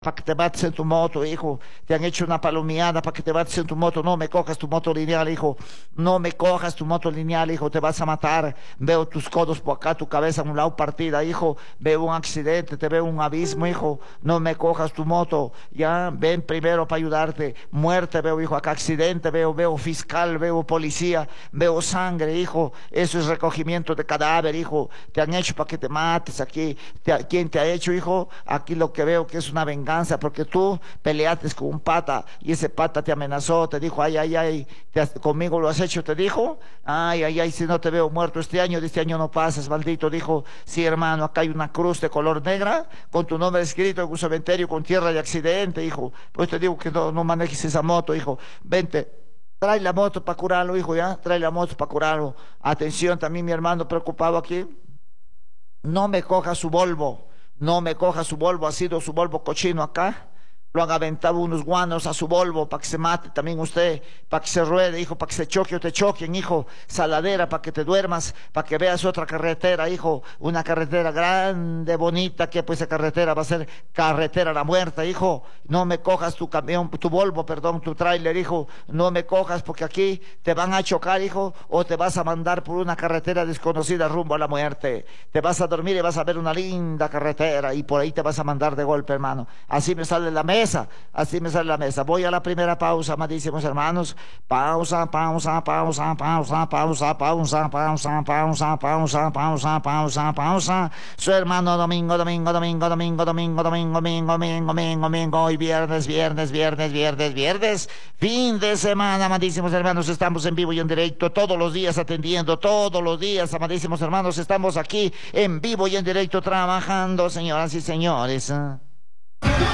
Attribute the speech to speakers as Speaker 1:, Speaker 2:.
Speaker 1: para que te mates en tu moto, hijo. Te han hecho una palomeada para que te mates en tu moto. No me cojas tu moto lineal, hijo. No me cojas tu moto lineal, hijo. Te vas a matar. Veo tus codos por acá, tu cabeza a un lado partida, hijo. Veo un accidente, te veo un abismo, hijo. No me cojas tu moto. Ya, ven primero para ayudarte. Muerte veo, hijo. Acá accidente veo fiscal, veo policía, veo sangre, hijo. Eso es recogimiento de cadáver, hijo. Te han hecho para que te mates aquí. ¿Quién te ha hecho, hijo? Aquí lo que veo que es una venganza, porque tú peleaste con un pata y ese pata te amenazó, te dijo, ay, ay, ay, conmigo lo has hecho, te dijo, ay, ay, ay, si no te veo muerto de este año no pasas, maldito. Dijo, sí, hermano, acá hay una cruz de color negra con tu nombre escrito en un cementerio con tierra de accidente, hijo. Pues te digo que no manejes esa moto, hijo. Vente. Trae la moto para curarlo, hijo, ya. Trae la moto para curarlo. Atención, también mi hermano preocupado aquí. No me coja su Volvo. No me coja su Volvo, ha sido su Volvo cochino acá. Lo han aventado unos guanos a su Volvo para que se mate también usted, para que se ruede, hijo, para que se choque o te choquen, hijo. Saladera para que te duermas, para que veas otra carretera, hijo. Una carretera grande, bonita, que pues esa carretera va a ser carretera a la muerte, hijo. No me cojas tu camión, tu Volvo, perdón, tu tráiler, hijo. No me cojas porque aquí te van a chocar, hijo, o te vas a mandar por una carretera desconocida rumbo a la muerte. Te vas a dormir y vas a ver una linda carretera y por ahí te vas a mandar de golpe, hermano. Así me sale la mesa. Así me sale la mesa. Voy a la primera pausa, amadísimos hermanos. Pausa, pausa, pausa, pausa, pausa, pausa, pausa, pausa, pausa, pausa, pausa, pausa. Su hermano domingo, domingo, domingo, domingo, domingo, domingo, domingo, domingo, domingo, domingo. Hoy viernes, viernes, viernes, viernes, viernes. Fin de semana, amadísimos hermanos. Estamos en vivo y en directo todos los días atendiendo, todos los días, amadísimos hermanos. Estamos aquí en vivo y en directo trabajando, señoras y señores.